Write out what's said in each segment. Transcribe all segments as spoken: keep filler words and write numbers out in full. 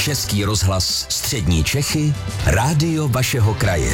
Český rozhlas Střední Čechy, rádio vašeho kraje.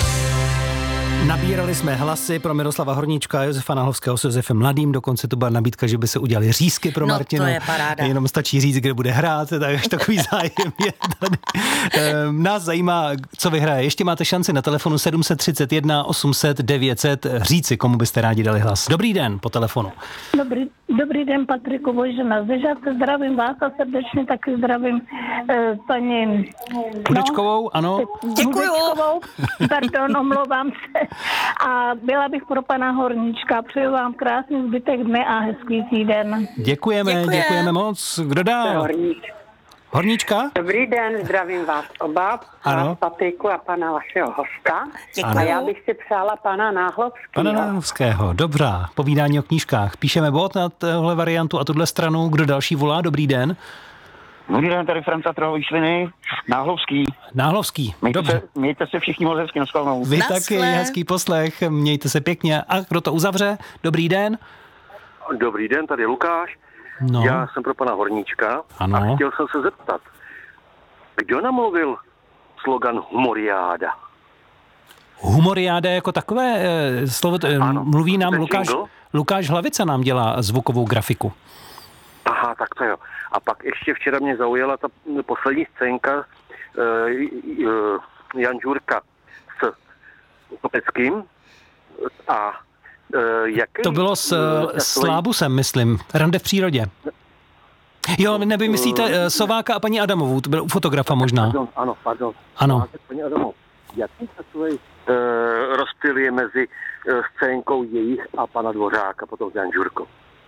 Nabírali jsme hlasy pro Miroslava Horníčka a Josefa Náhlovského s Josefem Mladým, dokonce tu byla nabídka, že by se udělali řízky pro no, Martinu. To je paráda. Jenom stačí říct, kde bude hrát, tak takový zájem je tady. Nás zajímá, co vyhraje. Ještě máte šanci na telefonu sedm set třicet jedna osm set devět set říci, komu byste rádi dali hlas. Dobrý den po telefonu. Dobrý, dobrý den, Patriku Vojžena. Zdežáte, zdravím vás a srdečně taky zdravím eh, paní... Pudečkovou, no, ano. Děkuju. Pudečkovou, pardon, omlouvám se. A byla bych pro pana Horníčka. Přeju vám krásný zbytek dne a hezký týden. Děkujeme, Děkujem. děkujeme moc. Kdo dál? Horník. Horníčka? Dobrý den, zdravím vás oba, Ano. vás Patriku a pana vašeho hosta. Děkuju. A já bych si přála pana Náhlovského. Pana Náhlovského, dobrá. Povídání o knížkách. Píšeme bod na tohle variantu a tuhle stranu. Kdo další volá? Dobrý den. Dobrý den, tady Franca Trhovýšliny, Náhlovský. Náhlovský, Mějte dobře. se, mějte se všichni moc hezky, naschledanou. Vy Naschle. taky, hezký poslech, mějte se pěkně. A kdo to uzavře? Dobrý den. Dobrý den, tady Lukáš. No, Já jsem pro pana Horníčka Ano. a chtěl jsem se zeptat, kdo namluvil slogan Humoriáda? humoriáda jako takové eh, slovo, eh, Ano. mluví nám Ten Lukáš, jingle? Lukáš Hlavica nám dělá zvukovou grafiku. Aha, tak to jo. A pak ještě včera mě zaujala ta poslední scénka uh, uh, Jan Žurka s Kopeckým a uh, jaký... To bylo s, uh, s Lábusem, myslím. Rande v přírodě. Jo, nevymyslíte uh, Sováka a paní Adamovou, to byl u fotografa možná. Pardon, ano, pardon. Ano. Paní Adamov, jaký takový uh, rozptyl je mezi uh, scénkou jejich a pana Dvořáka, potom s Jan Žurkou?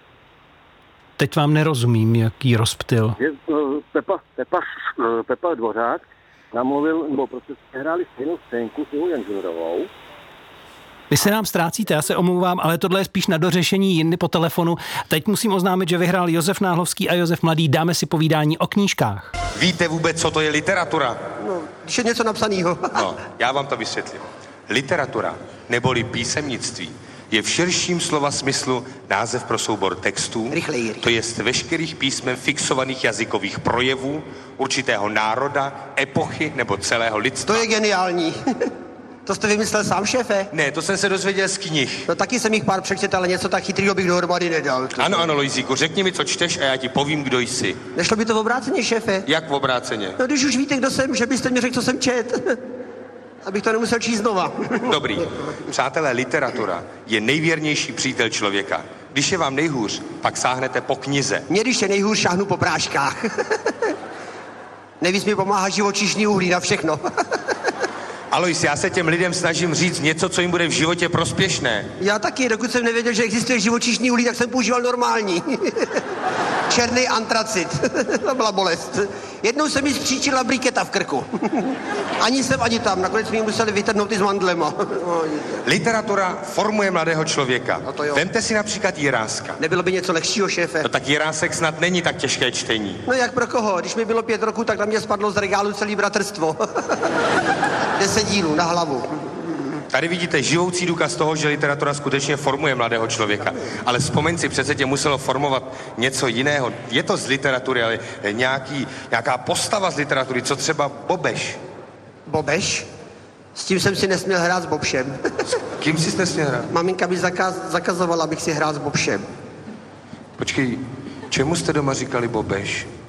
Teď vám nerozumím, jaký rozptyl. Je, uh, Pepa, Pepa, uh, Pepa Dvořák namluvil, nebo prostě hráli stejnou scénku s Jan Žurovou. Vy se nám ztrácíte, já se omlouvám, ale tohle je spíš na dořešení jindy po telefonu. Teď musím oznámit, že vyhrál Josef Náhlovský a Josef Mladý. Dáme si povídání o knížkách. Víte vůbec, co to je literatura? No, když je něco napsanýho. No, já vám to vysvětlím. Literatura, neboli písemnictví, je v širším slova smyslu název pro soubor textů, Rychleji, rychleji. to jest veškerých písmen fixovaných jazykových projevů, určitého národa, epochy nebo celého lidstva. To je geniální. To jste vymyslel sám, šéfe? Ne, to jsem se dozvěděl z knih. No taky jsem jich pár přečetl, ale něco tak chytrýho bych dohromady nedal. Ano, ano, Lojzíku, řekni mi, co čteš a já ti povím, kdo jsi. Nešlo by to v obráceně, šéfe? Jak v obráceně? No když už víte, kdo jsem, že byste mi řekl, co jsem čet. Abych to nemusel číst znova. Dobrý. Přátelé, literatura je nejvěrnější přítel člověka. Když je vám nejhůř, pak sáhnete po knize. Mně, když je nejhůř, šáhnu po práškách. Nejvíc mi pomáhá živočišní uhlí na všechno. Alois, já se těm lidem snažím říct něco, co jim bude v životě prospěšné. Já taky, dokud jsem nevěděl, že existuje živočišní uhlí, tak jsem používal normální. Černý antracit. To byla bolest. Jednou se mi zpříčila briketa v krku. Ani jsem, ani tam. Nakonec mi ji museli vytrhnout i s mandlema. Literatura formuje mladého člověka. No to jo. Vemte si například Jiráska. Nebylo by něco lehčího, šéfe? No tak Jirásek snad není tak těžké čtení. No jak pro koho? Když mi bylo pět roků, tak na mě spadlo z regálu celý bratrstvo. Deset dílů na hlavu. Tady vidíte živoucí důkaz toho, že literatura skutečně formuje mladého člověka. Ale vzpomeň si, přece tě muselo formovat něco jiného. Je to z literatury, ale nějaký, nějaká postava z literatury, co třeba Bobeš. Bobeš? S tím jsem si nesměl hrát s Bobšem. Kým jsi nesměl hrát? Maminka mi zakaz, zakazovala, abych si hrál s Bobšem. Počkej, čemu jste doma říkali Bobeš?